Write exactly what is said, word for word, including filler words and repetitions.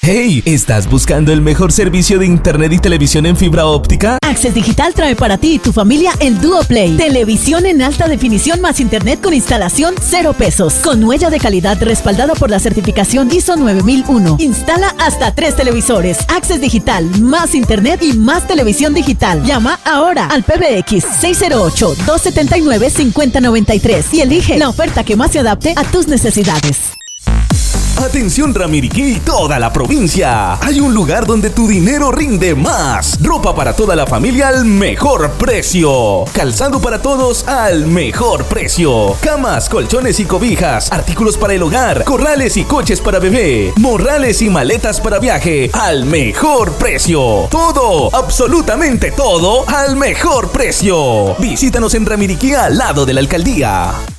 Hey, ¿estás buscando el mejor servicio de internet y televisión en fibra óptica? Access Digital trae para ti y tu familia el Duo Play. Televisión en alta definición más internet con instalación cero pesos. Con huella de calidad respaldada por la certificación I S O nueve mil uno. Instala hasta tres televisores. Access Digital, más internet y más televisión digital. Llama ahora al P B X seis cero ocho, dos siete nueve, cinco cero nueve tres y elige la oferta que más se adapte a tus necesidades. Atención Ramiriquí y toda la provincia. Hay un lugar donde tu dinero rinde más. Ropa para toda la familia al mejor precio. Calzado para todos al mejor precio. Camas, colchones y cobijas. Artículos para el hogar. Corrales y coches para bebé. Morrales y maletas para viaje al mejor precio. Todo, absolutamente todo al mejor precio. Visítanos en Ramiriquí al lado de la alcaldía.